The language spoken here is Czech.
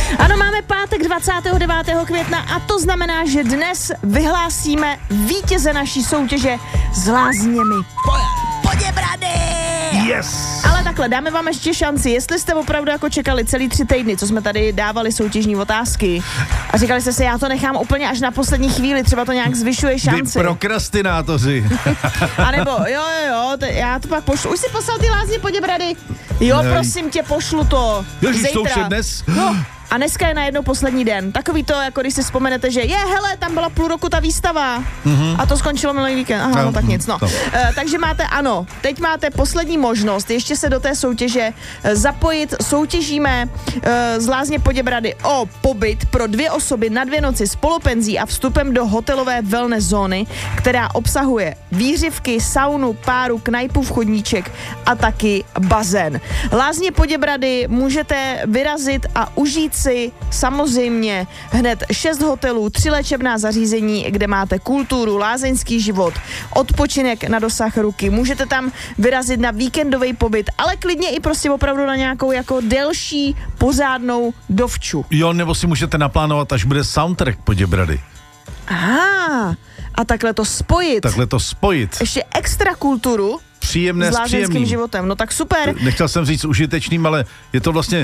Ano, máme pátek 29. května a to znamená, že dnes vyhlásíme vítěze naší soutěže s lázněmi Poděbrady. Yes! Ale takhle, dáme vám ještě šanci, jestli jste opravdu jako čekali celý 3 týdny, co jsme tady dávali soutěžní otázky a říkali jste si, já to nechám úplně až na poslední chvíli, třeba to nějak zvyšuje šanci. Vy prokrastinátoři. A nebo jo, já to pak pošlu. Už si poslal ty lázně Poděbrady? Jo, prosím tě, pošlu to. Ježiš, to už je dnes. No. A dneska je najednou poslední den. Takový to, jako když si vzpomenete, že hele, tam byla půl roku ta výstava a to skončilo minulý víkend. Aha, no tak nic, no. Takže máte, ano, teď máte poslední možnost ještě se do té soutěže zapojit. Soutěžíme z lázně Poděbrady o pobyt pro 2 osoby na 2 noci s polopenzí a vstupem do hotelové wellness zóny, která obsahuje výřivky, saunu, páru, knajpu, chodníček a taky bazén. Lázně Poděbrady můžete vyrazit a užít si samozřejmě hned 6 hotelů, 3 léčebná zařízení, kde máte kulturu, lázeňský život, odpočinek na dosah ruky. Můžete tam vyrazit na víkendový pobyt, ale klidně i prostě opravdu na nějakou jako delší pořádnou dovču. Jo, nebo si můžete naplánovat, až bude soundtrack Poděbrady. Aha, a takhle to spojit. Ještě extra kulturu příjemné s lázeňským životem. No tak super. Nechtěl jsem říct užitečným, ale je to vlastně